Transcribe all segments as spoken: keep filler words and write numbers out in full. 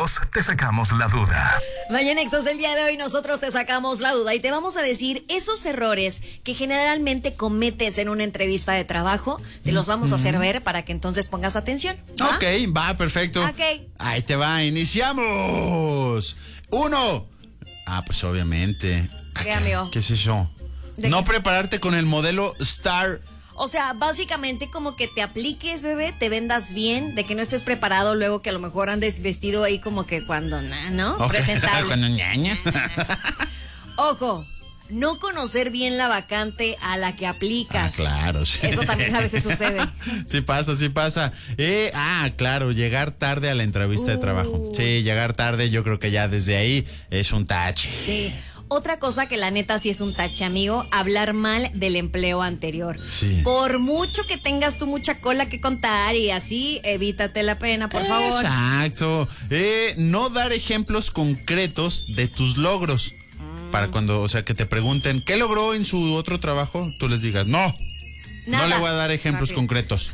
Nosotros te sacamos la duda. Mañanexos, el día de hoy nosotros te sacamos la duda y te vamos a decir esos errores que generalmente cometes en una entrevista de trabajo. Te los vamos a hacer ver para que entonces pongas atención. ¿Va? Ok, va, perfecto. Ok. Ahí te va, iniciamos. Uno. Ah, pues obviamente. ¿Qué, amigo? ¿Qué es eso? No qué? prepararte con el modelo Star. O sea, básicamente como que te apliques, bebé, te vendas bien, de que no estés preparado luego que a lo mejor andes vestido ahí como que cuando, ¿no? Okay. Presentable. Cuando ñaña. Ojo, no conocer bien la vacante a la que aplicas. Ah, claro, sí. Eso también a veces sucede. Sí pasa, sí pasa. Eh, ah, claro, llegar tarde a la entrevista Uh. de trabajo. Sí, llegar tarde, yo creo que ya desde ahí es un tache. Sí. Otra cosa que la neta sí es un tache, amigo, hablar mal del empleo anterior. Sí. Por mucho que tengas tú mucha cola que contar y así, evítate la pena, por favor. Exacto. Eh, no dar ejemplos concretos de tus logros. Mm. Para cuando, o sea, que te pregunten, ¿qué logró en su otro trabajo? Tú les digas, no. Nada. No le voy a dar ejemplos Rápido. concretos.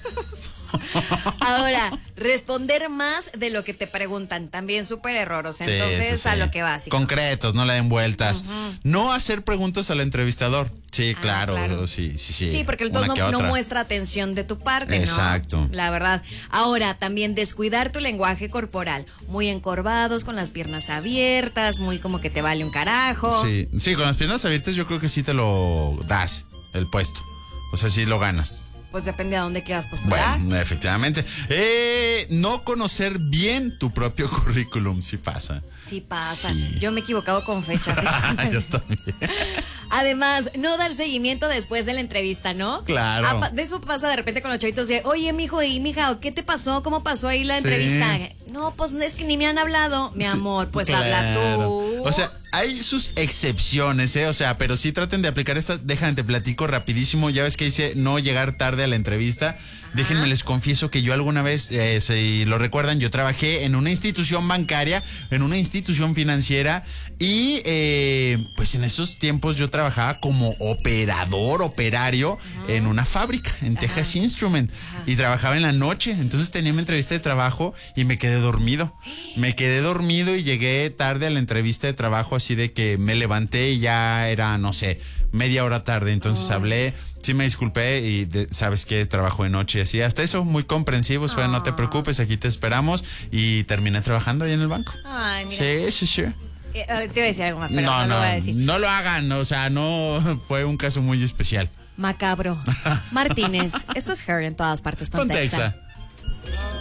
Ahora, responder más de lo que te preguntan, también súper error, o sea, Sí, entonces sí, sí. a lo que vas. Concretos, no le den vueltas. Uh-huh. No hacer preguntas al entrevistador. Sí, Ah, claro, claro. sí, sí, sí. Sí, porque Una entonces no, que no otra. muestra atención de tu parte, ¿no? Exacto. La verdad. Ahora, también descuidar tu lenguaje corporal. Muy encorvados, con las piernas abiertas, muy como que te vale un carajo. Sí, sí, con las piernas abiertas yo creo que sí te lo das, el puesto. O sea, sí lo ganas. Pues depende a dónde quieras postular. Bueno, efectivamente. Eh, no conocer bien tu propio currículum, sí pasa. Sí pasa. Sí. Yo me he equivocado con fechas. Yo también. Además, no dar seguimiento después de la entrevista, ¿no? Claro. Ah, de eso pasa de repente con los chavitos de, oye, mijo y mija, ¿qué te pasó? ¿Cómo pasó ahí la Sí. entrevista? No, pues es que ni me han hablado. Mi amor, pues claro. habla tú. O sea, hay sus excepciones, ¿eh? O sea, pero sí traten de aplicar estas. Déjame, te platico rapidísimo. Ya ves que dice no llegar tarde a la entrevista. Ajá. Déjenme, les confieso que yo alguna vez, eh, si lo recuerdan, yo trabajé en una institución bancaria, en una institución financiera y eh, pues en esos tiempos yo trabajaba como operador, operario Ajá. en una fábrica, en Ajá. Texas Instrument. Ajá. Y trabajaba en la noche. Entonces tenía mi entrevista de trabajo y me quedé dormido. Me quedé dormido y llegué tarde a la entrevista de trabajo, así de que me levanté y ya era, no sé, media hora tarde. Entonces oh. hablé, sí me disculpé y de, sabes que trabajo de noche y así. Hasta eso, muy comprensivos, fue, oh. no te preocupes, aquí te esperamos. Y terminé trabajando ahí en el banco. Ay, mira. Sí, sí, sí. Eh, te voy a decir algo más, pero no, no, no, lo voy a decir. No lo hagan, o sea, no fue un caso muy especial. Macabro. Martínez, esto es Her en todas partes. Pontexa. Pontexa.